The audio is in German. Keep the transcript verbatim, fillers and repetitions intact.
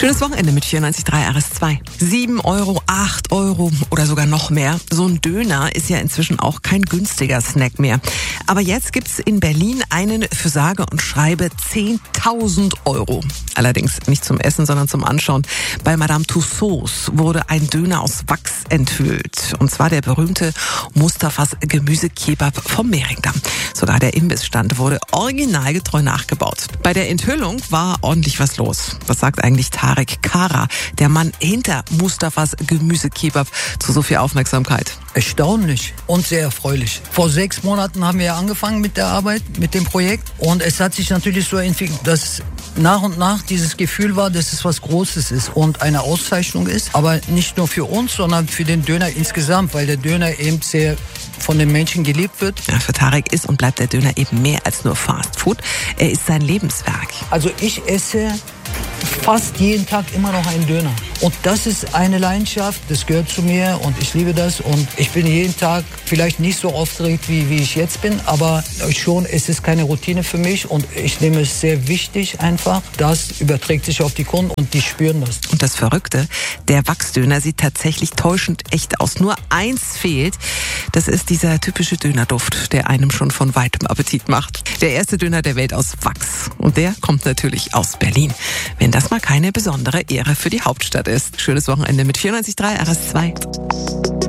Schönes Wochenende mit vierundneunzig Komma drei R S zwei. sieben Euro, acht Euro oder sogar noch mehr. So ein Döner ist ja inzwischen auch kein günstiger Snack mehr. Aber jetzt gibt's in Berlin einen für sage und schreibe zehntausend Euro. Allerdings nicht zum Essen, sondern zum Anschauen. Bei Madame Tussauds wurde ein Döner aus Wachs enthüllt. Und zwar der berühmte Mustafas Gemüsekebab vom Mehringdamm. Sogar der Imbissstand wurde originalgetreu nachgebaut. Bei der Enthüllung war ordentlich was los. Was sagt eigentlich Tarek Kara, der Mann hinter Mustafas Gemüsekebab, zu so viel Aufmerksamkeit? Erstaunlich und sehr erfreulich. Vor sechs Monaten haben wir angefangen mit der Arbeit, mit dem Projekt. Und es hat sich natürlich so entwickelt, dass nach und nach dieses Gefühl war, dass es was Großes ist und eine Auszeichnung ist. Aber nicht nur für uns, sondern für den Döner insgesamt, weil der Döner eben sehr von den Menschen geliebt wird. Ja, für Tarek ist und bleibt der Döner eben mehr als nur Fast Food. Er ist sein Lebenswerk. Also ich esse fast jeden Tag immer noch einen Döner. Und das ist eine Leidenschaft, das gehört zu mir und ich liebe das. Und ich bin jeden Tag vielleicht nicht so aufgeregt, wie, wie ich jetzt bin, aber schon, es ist keine Routine für mich und ich nehme es sehr wichtig einfach. Das überträgt sich auf die Kunden und die spüren das. Und das Verrückte, der Wachsdöner sieht tatsächlich täuschend echt aus. Nur eins fehlt, das ist dieser typische Dönerduft, der einem schon von weitem Appetit macht. Der erste Döner der Welt aus Wachs. Und der kommt natürlich aus Berlin. Wenn das mal keine besondere Ehre für die Hauptstadt ist. Schönes Wochenende mit vierundneunzig Komma drei R S zwei.